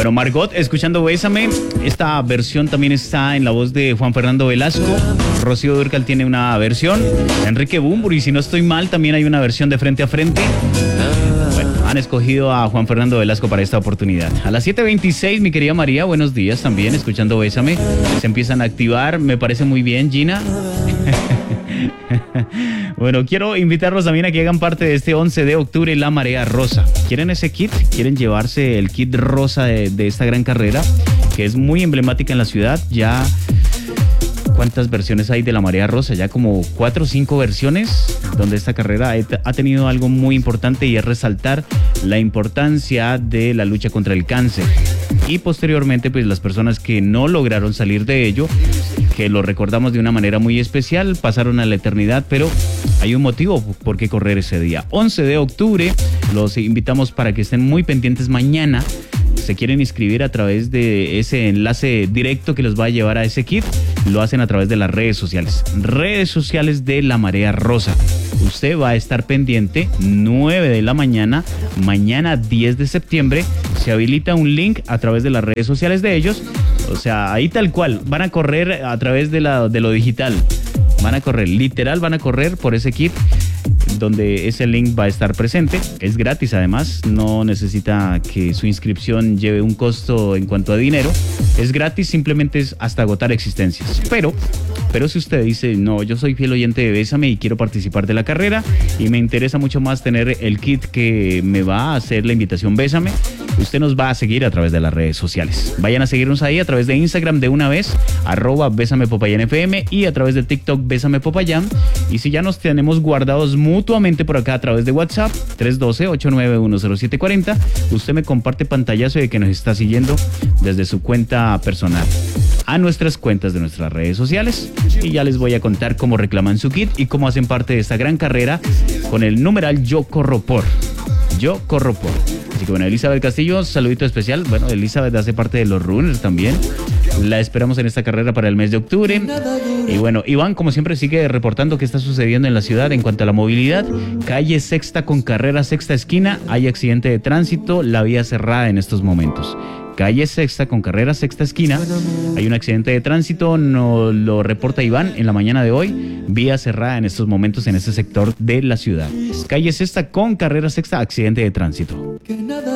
Bueno, Margot, escuchando Bésame. Esta versión también está en la voz de Juan Fernando Velasco. Rocío Dúrcal tiene una versión. Enrique Bunbury, si no estoy mal, también hay una versión de Frente a Frente. Bueno, han escogido a Juan Fernando Velasco para esta oportunidad. A las 7:26, mi querida María, buenos días también, escuchando Bésame. Se empiezan a activar, me parece muy bien, Gina. Bueno, quiero invitarlos también a que hagan parte de este 11 de octubre, La Marea Rosa. ¿Quieren ese kit? ¿Quieren llevarse el kit rosa de esta gran carrera? Que es muy emblemática en la ciudad. Ya, ¿cuántas versiones hay de La Marea Rosa? Ya como 4 o 5 versiones, donde esta carrera ha tenido algo muy importante, y es resaltar la importancia de la lucha contra el cáncer. Y posteriormente, pues las personas que no lograron salir de ello, que lo recordamos de una manera muy especial, pasaron a la eternidad, pero hay un motivo por qué correr ese día. 11 de octubre, los invitamos para que estén muy pendientes mañana. Se quieren inscribir a través de ese enlace directo que los va a llevar a ese kit. Lo hacen a través de las redes sociales de La Marea Rosa. Usted va a estar pendiente, 9 de la mañana, mañana 10 de septiembre, se habilita un link a través de las redes sociales de ellos. O sea, ahí tal cual, van a correr a través de lo digital. Van a correr, literal, van a correr por ese kit, donde ese link va a estar presente. Es gratis además, no necesita que su inscripción lleve un costo en cuanto a dinero. Es gratis, simplemente es hasta agotar existencias. Pero si usted dice, no, yo soy fiel oyente de Bésame y quiero participar de la carrera y me interesa mucho más tener el kit que me va a hacer la invitación Bésame, usted nos va a seguir a través de las redes sociales. Vayan a seguirnos ahí a través de Instagram de una vez, @BésamePopayánFM, y a través de TikTok Bésame Popayán. Y si ya nos tenemos guardados mutuamente por acá a través de WhatsApp, 312-891-0740, usted me comparte pantallazo de que nos está siguiendo desde su cuenta personal a nuestras cuentas de nuestras redes sociales, y ya les voy a contar cómo reclaman su kit y cómo hacen parte de esta gran carrera con el numeral Yo Corro Por. Yo Corro Por. Así que bueno, Elizabeth Castillo, saludito especial. Bueno, Elizabeth hace parte de los runners también. La esperamos en esta carrera para el mes de octubre. Y bueno, Iván, como siempre, sigue reportando qué está sucediendo en la ciudad en cuanto a la movilidad. Calle Sexta con carrera Sexta esquina, hay accidente de tránsito, la vía cerrada en estos momentos. Calle Sexta con carrera Sexta esquina, hay un accidente de tránsito, nos lo reporta Iván en la mañana de hoy, vía cerrada en estos momentos en ese sector de la ciudad. Calle Sexta con carrera Sexta, accidente de tránsito.